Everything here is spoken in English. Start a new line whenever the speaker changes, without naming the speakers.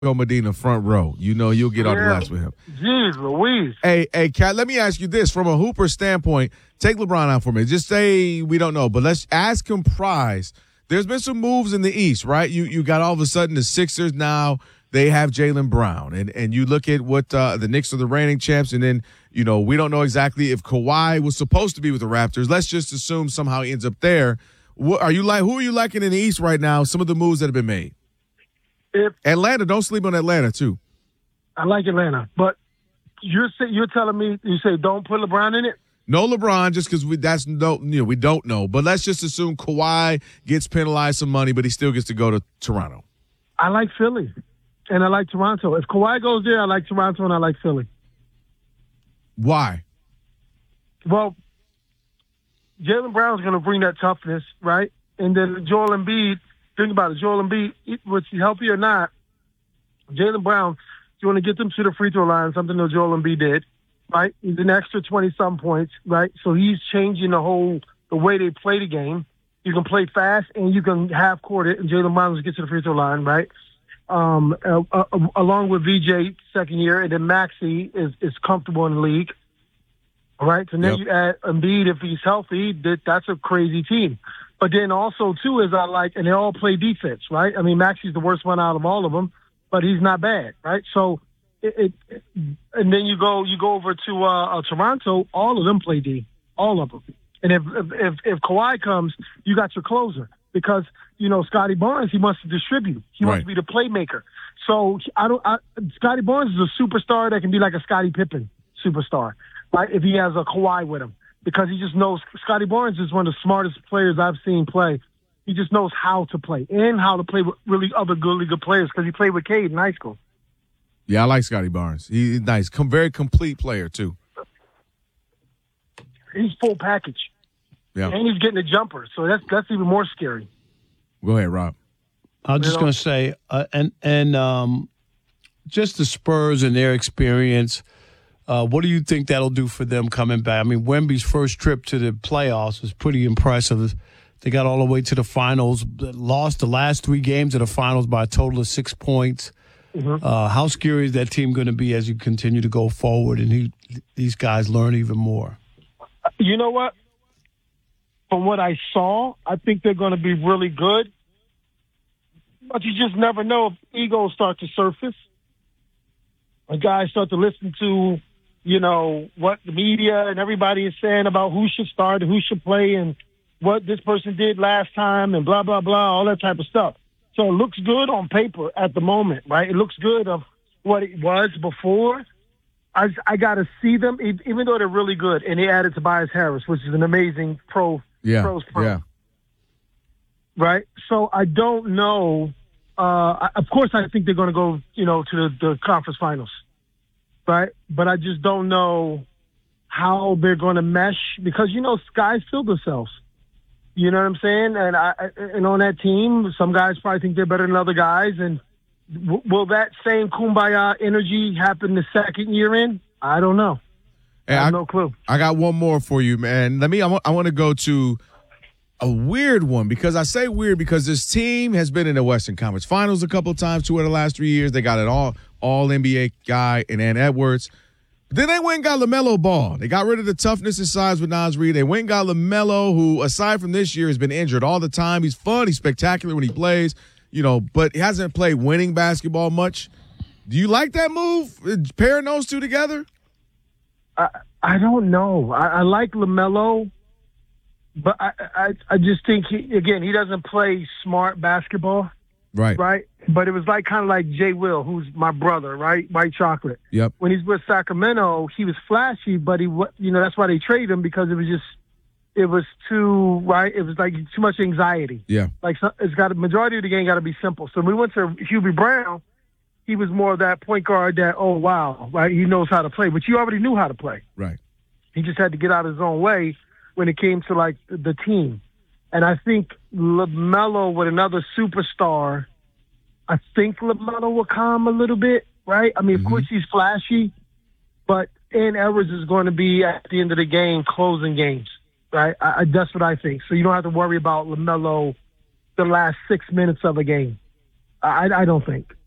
Medina front row. You know you'll get all the laughs with him.
Jeez Louise.
Hey, Kat, let me ask you this. From a Hooper standpoint, take LeBron out for me. Just say we don't know, but let's ask him prize. There's been some moves in the East, right? You got all of a sudden the Sixers now, they have Jaylen Brown. And you look at what the Knicks are the reigning champs, and then, we don't know exactly if Kawhi was supposed to be with the Raptors. Let's just assume somehow he ends up there. Who are you liking in the East right now, some of the moves that have been made? Atlanta, don't sleep on Atlanta, too.
I like Atlanta, but you're telling me, you say don't put LeBron in it?
No LeBron, just because we don't know. But let's just assume Kawhi gets penalized some money, but he still gets to go to Toronto.
I like Philly, and I like Toronto. If Kawhi goes there, I like Toronto, and I like Philly.
Why?
Well, Jaylen Brown's going to bring that toughness, right? And then Joel Embiid, think about it. Joel Embiid, was he healthy or not, Jaylen Brown, you want to get them to the free throw line, something that Joel Embiid did, right? He's an extra 20-some points, right? So he's changing the way they play the game. You can play fast and you can half-court it, and Jaylen Brown will get to the free throw line, right? Along with VJ second year, and then Maxey is comfortable in the league. All right, so then you add Embiid if he's healthy. That's a crazy team. But then also too is and they all play defense, right? I mean, Maxey's the worst one out of all of them, but he's not bad, right? So and then you go over to Toronto. All of them play D, all of them. And if Kawhi comes, you got your closer because Scotty Barnes, he wants to distribute. He wants to be the playmaker. So Scotty Barnes is a superstar that can be like a Scottie Pippen superstar. Right, if he has a Kawhi with him, because he just knows Scotty Barnes is one of the smartest players I've seen play. He just knows how to play and how to play with really other really good players because he played with Cade in high school.
Yeah, I like Scotty Barnes. He's nice, very complete player too.
He's full package. Yeah, and he's getting a jumper, so that's even more scary.
Go ahead, Rob.
I was just going to say, just the Spurs and their experience. What do you think that'll do for them coming back? I mean, Wemby's first trip to the playoffs was pretty impressive. They got all the way to the finals, lost the last 3 games of the finals by a total of 6 points. Mm-hmm. How scary is that team going to be as you continue to go forward and these guys learn even more?
You know what? From what I saw, I think they're going to be really good. But you just never know if egos start to surface. When guys start to listen to what the media and everybody is saying about who should start and who should play and what this person did last time and blah, blah, blah, all that type of stuff. So it looks good on paper at the moment, right? It looks good of what it was before. I got to see them, even though they're really good. And they added Tobias Harris, which is an amazing pro.
Yeah.
Right? So I don't know. Of course, I think they're going to go, to the conference finals. Right? But I just don't know how they're going to mesh because, guys fill themselves. You know what I'm saying? And on that team, some guys probably think they're better than other guys. And will that same kumbaya energy happen the second year in? I don't know.
Hey,
I have no clue.
I got one more for you, man. I want to go to a weird one because I say weird because this team has been in the Western Conference Finals a couple of times, 2 of the last 3 years. They got an all NBA guy in Ant Edwards. But then they went and got LaMelo Ball. They got rid of the toughness and size with Naz Reid. They went and got LaMelo, who, aside from this year, has been injured all the time. He's fun. He's spectacular when he plays, but he hasn't played winning basketball much. Do you like that move, pairing those two together?
I don't know. I like LaMelo, but I just think, he doesn't play smart basketball.
Right.
Right. But it was kind of like Jay Will, who's my brother, right? White Chocolate.
Yep.
When he's with Sacramento, he was flashy, but that's why they traded him because it was too, right? It was too much anxiety.
Yeah.
It's got a majority of the game got to be simple. So when we went to Hubie Brown, he was more of that point guard that, oh, wow, right? He knows how to play, but you already knew how to play.
Right.
He just had to get out of his own way when it came to the team. And I think LaMelo with another superstar, I think LaMelo will calm a little bit, right? I mean, of course he's flashy, but Ant Edwards is going to be at the end of the game closing games, right? That's what I think. So you don't have to worry about LaMelo the last 6 minutes of a game. I don't think.